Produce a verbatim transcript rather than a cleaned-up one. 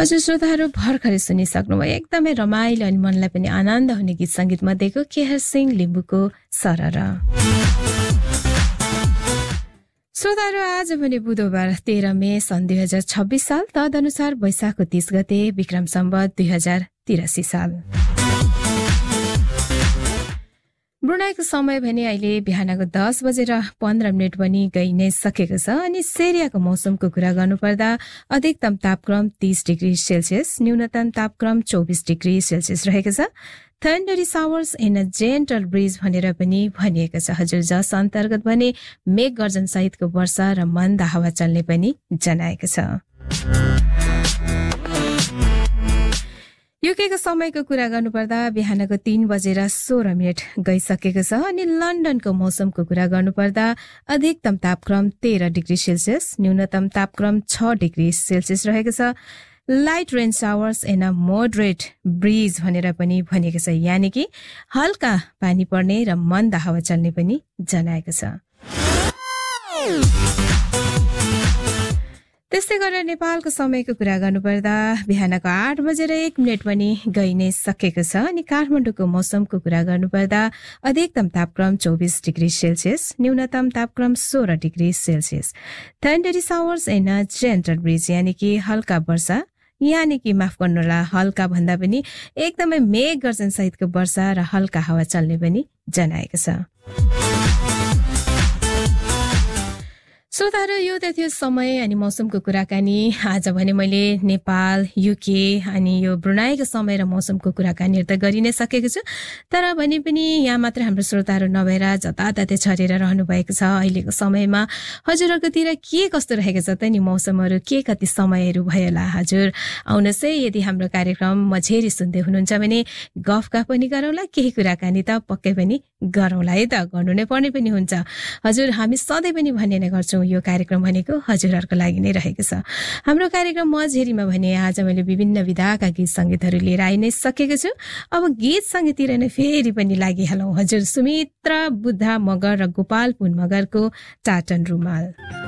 हजुर श्रोताहरू भर्खरै सुनिसक्नुभयो एकदमै रमाइलो अनि मनलाई पनि आनन्द हुने गीत सङ्गीत मध्येको केहर सिंह लिम्बूको सरर। श्रोताहरू आज भने बुधबार तेह्र मे सन् दुई हजार छब्बिस साल तदनुसार वैशाखको तीस गते विक्रम सम्वत दुई हजार तिरासी साल। ब्रुनाईको समय भने अहिले बिहानको दस बजेर पन्ध्र मिनट पनि गइ नै सकेको छ अनि सेरियाको मौसमको कुरा गर्नुपर्दा अधिकतम तापक्रम तीस डिग्री सेल्सियस, न्यूनतम तापक्रम चौबिस डिग्री सेल्सियस रहेको छ। थन्डरी showers in a gentle bridge भनेर पनि भनिएको छ। हजुर जस अन्तर्गत भने मेघ गर्जन सहितको वर्षा र मन्द हावा चल्ने पनि जनाएको छ। युकेको समयको कुरा गर्नुपर्दा बिहानको तीन बजेर सोह्र मिनट गइसकेको छ अनि लन्डनको मौसमको कुरा गर्नुपर्दा अधिकतम तापक्रम तेह्र डिग्री सेल्सियस, न्यूनतम तापक्रम छ डिग्री सेल्सियस रहेको छ। Light rain showers an a moderate bridge भनेर पनि भनिएको छ, यानि कि हल्का पानी पर्ने र मन्द हावा चल्ने पनि जनाएको छ। त्यस्तै गरेर नेपालको समयको कुरा गर्नुपर्दा बिहानको आठ बजेर एक मिनट पनि गइ नै सकेको छ अनि काठमाडौँको मौसमको कुरा गर्नुपर्दा अधिकतम तापक्रम चौबिस डिग्री सेल्सियस, न्यूनतम तापक्रम सोह्र degree Celsius. थन्डरी showers in a gentle bridge यानि कि हल्का वर्षा, यानि कि माफ गर्नुहोला हल्का भन्दा पनि एकदमै मेघ गर्जन सहितको वर्षा र हल्का हावा चल्ने पनि जनाएको छ। श्रोताहरू यो त थियो समय अनि मौसमको कुराकानी। आज भने मैले नेपाल, युके अनि यो ब्रुनाईको समय र मौसमको कुराकानीहरू त गरि नै सकेको छु, तर भने पनि यहाँ मात्र हाम्रो श्रोताहरू नभएर जताततै छरेर रहनु भएको छ। अहिलेको समयमा हजुरहरूकोतिर के कस्तो रहेको छ त नि मौसमहरू, के कति समयहरू भयो होला। हजुर आउनुहोस् है, यदि हाम्रो कार्यक्रम मझेरी सुन्दै हुनुहुन्छ भने गफका पनि गरौँला, केही कुराकानी त पक्कै पनि गरौँला है त, गर्नु नै पर्ने पनि हुन्छ। हजुर हामी सधैँ पनि भन्ने नै गर्छौँ यो कार्यक्रम भनेको हजुरहरूको लागि नै रहेको छ। हाम्रो कार्यक्रम मझेरीमा भने आज मैले विभिन्न विधाका गीत सङ्गीतहरू लिएर आइ नै सकेको छु। अब गीत सङ्गीततिर नै फेरि पनि लागिहालौँ। हजुर सुमित्रा बुद्धा मगर र गोपाल पुन मगरको टाटन रुमाल।